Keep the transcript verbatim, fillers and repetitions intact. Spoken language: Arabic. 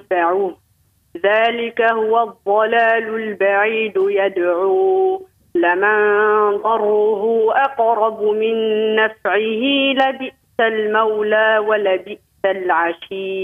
ينفعه، ذلك هو الضلال البعيد. يدعو لمن ضره أقرب من نفعه، لبئس المولى ولبئس العشير.